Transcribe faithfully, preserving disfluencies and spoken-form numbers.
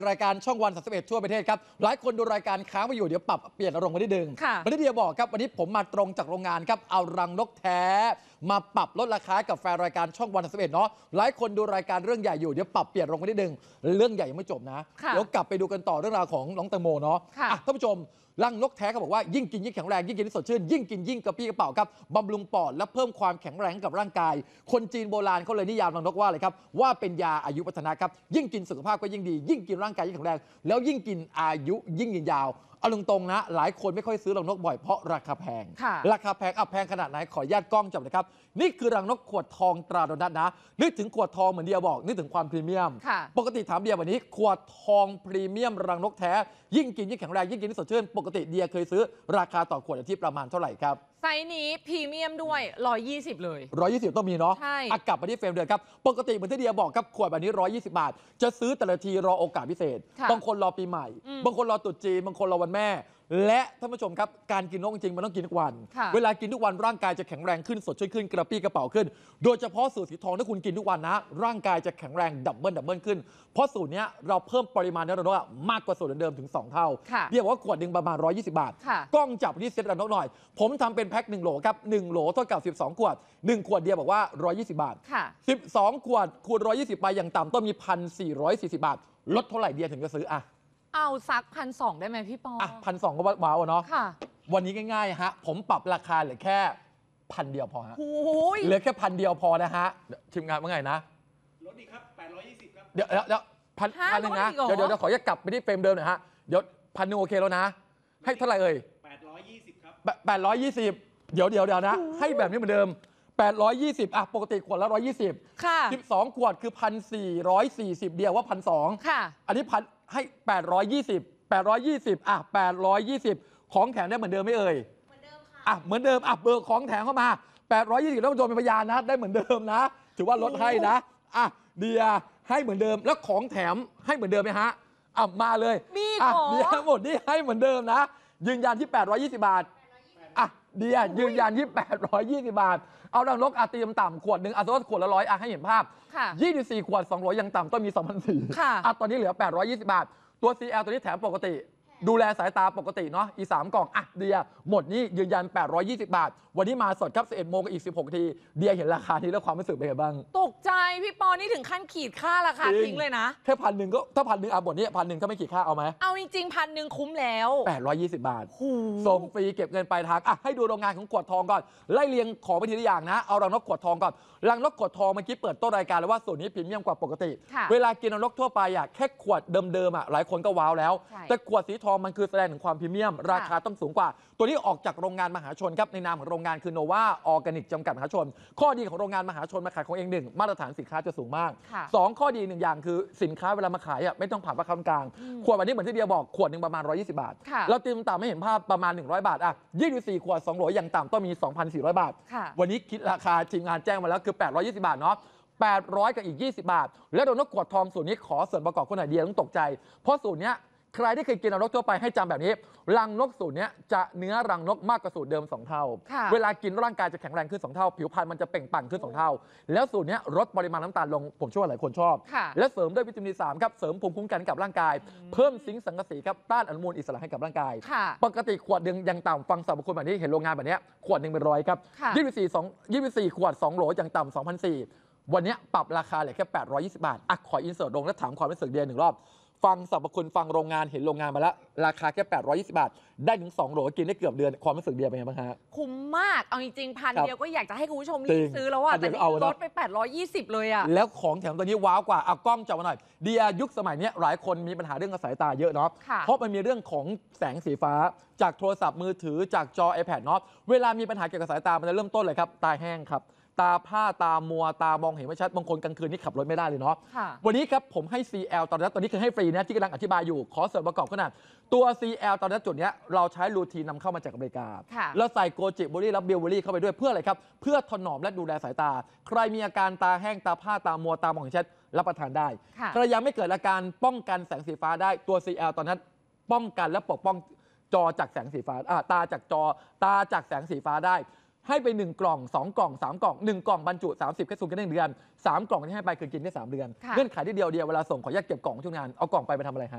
รายการช่องวันสามสิบเอ็ดทั่วประเทศครับหลายคนดูรายการค้างไปอยู่เดี๋ยวปรับเปลี่ยนอารมณ์กันนิดนึงวันนี้เดียบอกครับวันนี้ผมมาตรงจากโรงงานครับเอารังนกแท้มาปรับลดราคากับแฟนรายการช่องวันสามสิบเอ็ดเนาะหลายคนดูรายการเรื่องใหญ่อยู่เดี๋ยวปรับเปลี่ยนอารมณ์กันนิดนึงเรื่องใหญ่ยังไม่จบนะเดี๋ยวกลับไปดูกันต่อเรื่องราวของน้องแตงโมเนาะท่านผู้ชมรังนกแท้เขาบอกว่ายิ่งกินยิ่งแข็งแรงยิ่งกินยิ่งสดชื่นยิ่งกินยิ่งกระปี้กระเป๋าครับบำรุงปอดและเพิ่มความแข็งแรงกับร่างกายคนจีนโบราณเขาเลยนิยามรังนกว่าอะไรครับว่าเป็นยาอายุวัฒนะครับยิ่งกินสุขภาพก็ยิ่งดียิ่งกินร่างกายยิ่งแข็งแรงแล้วยิ่งกินอายุยิ่งยืนยาวเอาตรงๆนะหลายคนไม่ค่อยซื้อรังนกบ่อยเพราะราคาแพงราคาแพงอ่ะแพงขนาดไหนขออนุญาตกล้องจับนะครับนี่คือรังนกขวดทองตราโดนัทนะนึกถึงขวดทองเหมือนเดียบอกนึกถึงความพรีเมียมปกติถามเดียวันนี้ขวดทองพรีเมียมรังนกแท้ยิ่งกินยิ่งแข็งแรงยิ่งกินยิ่งสดชื่นปกติเดียเคยซื้อราคาต่อขวดที่ประมาณเท่าไหร่ครับไซส์นี้พรีเมียมด้วยหนึ่งร้อยยี่สิบเลยหนึ่งร้อยยี่สิบต้องมีเนาะใช่กลับมาที่เฟรมเดือนครับปกติเหมือนที่เดียบอกครับขวดแบบนี้หนึ่งร้อยยี่สิบบาทจะซื้อแต่ละทีรอโอกาสพิเศษบางคนรอปีใหม่บางคนรอตรุษจีนบางคนรอวันแม่และท่านผู้ชมครับการกินนกจริงมันต้องกินทุกวันเวลากินทุกวันร่างกายจะแข็งแรงขึ้นสดชื่นขึ้นกระปี้กระเป๋าขึ้นโดยเฉพาะสูตรสีทองถ้าคุณกินทุกวันนะร่างกายจะแข็งแรงดับเบิลดับเบิลขึ้นเพราะสูตรนี้เราเพิ่มปริมาณเนื้อรังนกมากกว่าสูตรเดิมถึงสองเท่าเรียกว่าขวดหนึ่งประมาณหนึ่งร้อยยี่สิบบาทกล้องจับที่เซ็ตรังนกหน่อยผมทำเป็นแพ็คหนึ่งโหลครับหนึ่งโหลเท่ากับสิบสองขวดหนึ่งขวดเดียวบอกว่าหนึ่งร้อยยี่สิบบาทสิบสองขวดคูณหนึ่งร้อยยี่สิบไปอย่างต่ำต้องมี หนึ่งพันสี่ร้อยสี่สิบบาทลดเท่าไหร่เดียถึงจะซื้ออะเอาสักพันสองได้ไหมพี่ปออ่ะพันสองก็ว้าวเนาะวันนี้ง่ายๆฮะผมปรับราคาเหลือแค่พันเดียวพอฮะเหลือแค่พันเดียวพอนะฮะทีมงานว่าไงนะลดดีครับแปดร้อยยี่สิบครับเดี๋ยวเดี๋ยวพันพันหนึ่งนะเดี๋ยวเดี๋ยวขอจะกลับไปที่เฟรมเดิมหน่อยฮะเดี๋ยวพันหนึ่งโอเคแล้วนะให้เท่าไหร่เอ่ยแปดร้อยยี่สิบครับแปดร้อยยี่สิบเดี๋ยวเดี๋ยวเดี๋ยวนะให้แบบนี้เหมือนเดิมแปดร้อยยี่สิบอ่ะปกติขวดละหนึ่งร้อยยี่สิบค่ะสิบสองขวดคือ หนึ่งพันสี่ร้อยสี่สิบ เดียวว่า หนึ่งพันสองร้อย ค่ะอันนี้พันให้แปดร้อยยี่สิบ แปดร้อยยี่สิบอ่ะแปดร้อยยี่สิบของแถมได้เหมือนเดิมไม่เอ่ยเหมือนเดิมค่ะอ่ะเหมือนเดิมอ่ะเบอร์ของแถมเข้ามาแปดร้อยยี่สิบแล้วมันโดนเป็นพยานนะได้เหมือนเดิมนะถือว่าลดให้นะอ่ะเดียให้เหมือนเดิมแล้วของแถมให้เหมือนเดิมไหมฮะอ่ะมาเลยมีอ่ะขอเดียหมดนี่ให้เหมือนเดิมนะยืนยันที่แปดร้อยยี่สิบบาทอ่ะเดียยืนยันที่แปดร้อยยี่สิบบาทเอารังนกอาตีมต่ำขวดหนึ่งอ่ะสมมติขวดละร้อยอ่ะให้เห็นภาพยี่สิบสี่ขวดสองร้อยยังต่ำต้องมี สองพันสี่ร้อย อ่ะตอนนี้เหลือแปดร้อยยี่สิบบาทตัว ซี แอล ตัวนี้แถมปกติดูแลสายตาปกติเนาะอีสามกล่องอ่ะเดียหมดนี่ยืนยันแปดร้อยยี่สิบบาทวันนี้มาสดครับสิบเอ็ดโมงกับอีกสิบหกนาทีเดียเห็นราคานี้แล้วความรู้สึกเป็นไงบ้างตกใจพี่ปอนี่ถึงขั้นขีดค่าราคาทิ้งเลยนะแค่พันหนึ่งก็ถ้าพันหนึ่งอ่ะหมดนี้พันหนึ่งถ้าไม่ขีดค่าเอาไหมเอาจริงๆพันหนึ่งคุ้มแล้วแปดร้อยยี่สิบบาทส่งฟรีเก็บเงินปลายทางอ่ะให้ดูโรงงานของขวดทองก่อนไล่เรียงของไปทีละอย่างนะเอารังนกขวดทองก่อนรังนกขวดทองเมื่อกี้เปิดต้นรายการแล้วว่าส่วนนี้พรีเมียมกว่าปกติเวลากินรังนกทั่วไปอ่ะแค่ขวดเดิมๆอ่ะหลายคนก็ว้าวแล้วแต่ขวดสีทองมันคือแสดงถึงความพรีเมียมราคาต้องสูงกว่าตัวนี้ออกจากโรงงานมหาชนครับในนามของโรงงานคือโนวาออร์แกนิกจำกัดมหาชนข้อดีของโรงงานมหาชนมาขายของเองหนึ่งมาตรฐานสินค้าจะสูงมากสองข้อดีหนึ่งอย่างคือสินค้าเวลามาขายอ่ะไม่ต้องผ่านราคากลางขวดแบบนี้เหมือนที่เดียบอกขวดหนึ่งประมาณหนึ่งร้อยยี่สิบบาทเราตีมต่ำไม่เห็นภาพประมาณหนึ่งร้อยบาทอ่ะยี่สิบสี่ขวดสองโหลอย่างต่ำต้องมี สองพันสี่ร้อย บาทวันนี้คิดราคาทีมงานแจ้งมาแล้วคือแปดร้อยยี่สิบบาทเนาะแปดร้อยกับอีกยี่สิบบาทแล้วโดนนกขวดทองสูตรนี้ขอส่วนประกอบคนไหนเดียต้องตกใจเพราะสูตรนี้ใครที่เคยกินรังนกทั่วไปให้จำแบบนี้รังนกสูตรนี้จะเนื้อรังนกมากกว่าสูตรเดิมสองเท่าเวลากินร่างกายจะแข็งแรงขึ้นสองเท่าผิวพรรณมันจะเปล่งปลั่งขึ้นสองเท่าแล้วสูตรนี้ลดปริมาณน้ำตาลลงผมเชื่อว่าหลายคนชอบและเสริมด้วยวิตามินดีสามครับเสริมภูมิคุ้มกันกับร่างกายเพิ่มซิงค์สังกะสีครับต้านอนุมูลอิสระให้กับร่างกายปกติขวดหนึ่งยังต่ำฟังสรรพคุณแบบนี้เห็นโรงงานแบบนี้ขวดหนึ่งเป็นร้อยครับยี่สิบสี่สองยี่สิบสี่ขวดสองโหลอย่างต่ำสองพันสี่วันนี้ปรับราคาเหลือแค่แปดร้อยยี่สิบบาทอ่ะขออินเสิร์ตลงแล้วถามความรู้สึกเดียหนึ่งรอบฟังสรรพคุณฟังโรงงานเห็นโรงงานมาแล้วราคาแค่แปดร้อยยี่สิบบาทได้ถึงสองโหลกินได้เกือบเดือนความรู้สึกเดียเป็นไงบ้างฮะคุ้มมากเอาจริงๆพันเดียวก็อยากจะให้คุณผู้ชมรีบซื้อแล้วอ่ะแต่ลดไปแปดร้อยยี่สิบเลยอ่ะแล้วของแถมตัวนี้ว้าวกว่าเอากล้องจับมาหน่อยเดียยุคสมัยนี้หลายคนมีปัญหาเรื่องสายตาเยอะเนาะเพราะมันมีเรื่องของแสงสีฟ้าจากโทรศัพท์มือถือจากจอ iPad เนาะเวลามีปัญหาเกี่ยวกับสายตามันจะเริ่มต้นเลยครับตาแห้งครับตาผ้าตามัวตามองเห็นไม่ชัดบางคนกลางคืนนี่ขับรถไม่ได้เลยเนาะวันนี้ครับผมให้ ซี แอล ตอนนี้ตอนนี้คือให้ฟรีนะที่กำลังอธิบายอยู่ขอเสริมประกอบขนาดตัว ซี แอล ตอนนี้จุดนี้เราใช้รูทีนนำเข้ามาจากอเมริกาแล้วใส่โกจิบุรีและบิลบุรีเข้าไปด้วยเพื่ออะไรครับเพื่อถนอมและดูแลสายตาใครมีอาการตาแห้งตาผ้าตามัวตามองเห็นชัดรับประทานได้ใครยังไม่เกิดอาการป้องกันแสงสีฟ้าได้ตัว ซี แอล ตอนนั้นป้องกันและปกป้องจอจากแสงสีฟ้าตาจากจอตาจากแสงสีฟ้าได้ให้ไปหนึ่งกล่องสองกล่องสามกล่องหนึ่งกล่องบรรจุสามสิบแคปซูลกันหนึ่งเดือนสามกล่องที่ให้ไปคือกินได้สามเดือนเงื่อนไขที่เดียวเดียวเวลาส่งขอแยกเก็บกล่องช่วงงานเอากล่องไปไปทำอะไรฮะ